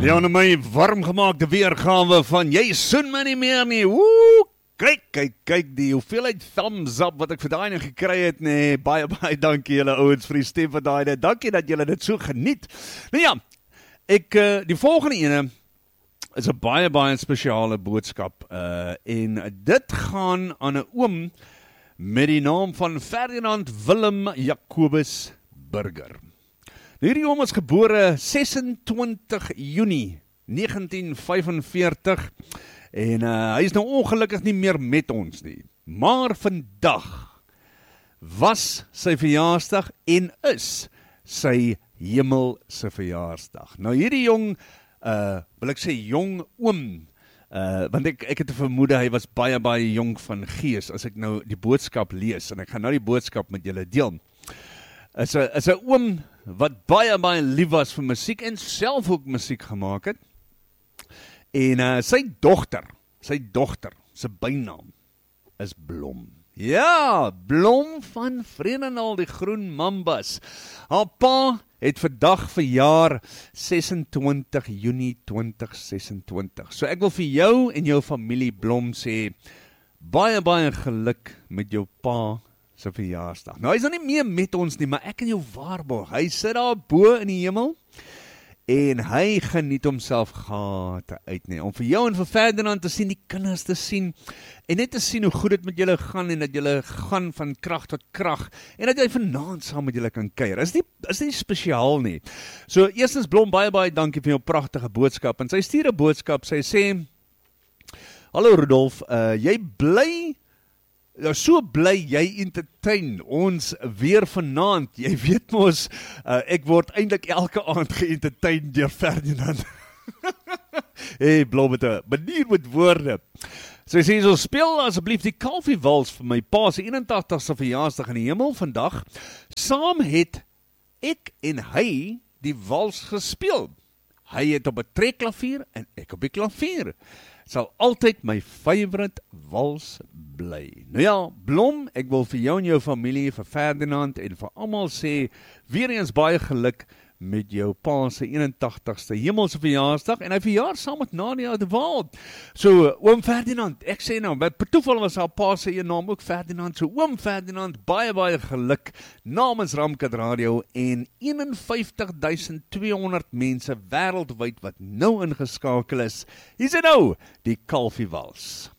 Ja, nou my warmgemaakte weergawe van jy soen my nie meer nie. Woe! Kyk die hoeveelheid thumbs up wat ek vir daai nou gekry het, nee, baie dankie julle ouens vir die stem van daai. Dankie dat julle dit so geniet. Nou ja, die volgende ene is 'n baie spesiale boodskap en dit gaan aan 'n oom met die naam van Ferdinand Willem Jacobus Burger. Hierdie oom is gebore 26 Junie 1945 en hy is nou ongelukkig nie meer met ons nie. Maar vandag was sy verjaarsdag en is sy hemelse verjaarsdag. Nou hierdie jong, wil ek sê jong oom, want ek het 'n vermoede hy was baie jong van gees as ek nou die boodskap lees en ek gaan nou die boodskap met julle deel. Is 'n oom wat baie lief was vir musiek en self ook musiek gemaak het. En sy dochter, sy bynaam is Blom. Ja, Blom van Vredendal, die Groen Mambas. Haar pa het vandag verjaar 26 Junie 2026. So ek wil vir jou en jou familie Blom sê, baie geluk met jou pa sy verjaarsdag. Nou, hy is nou nie meer met ons nie, maar ek kan jou waarborg, hy sit daar bo in die hemel, en hy geniet homself gate uit nie, om vir jou en vir Ferdinand te sien, die kinders te sien, en net te sien hoe goed dit met julle gaan, en dat julle gaan van krag tot krag, en dat jy vanaand saam met julle kan kuier. Is nie spesiaal nie. So, eerstens Blom, baie dankie vir jou pragtige boodskap, en sy stuur 'n boodskap, sy sê, hallo Rudolf, jy bly, so bly jy entertain ons weer vanaand. Jy weet mos, ek word eintlik elke aand geëntertain deur Ferdinand. Hey, Blom met 'n manier met woorde. So hy sê, so speel asseblief die Kalfie Wals vir my pa se 81ste verjaarsdag in die hemel vandag. Saam het ek en hy die wals gespeel. Hy het op 'n trekklavier en ek op die klavier. Sal altyd my favorite wals bly. Nou ja, Blom, ek wil vir jou en jou familie, vir Ferdinand en vir almal sê, weer eens baie geluk met jou pa se 81ste hemelse verjaarsdag, en hy verjaar saam met Nadia de Waal. So, oom Ferdinand, ek sê nou, per toeval was haar pa se naam ook Ferdinand, so oom Ferdinand, baie geluk namens Ramkat Radio en 51.200 mense wêreldwyd wat nou ingeskakel is. Hier is nou die Kalfie Wals.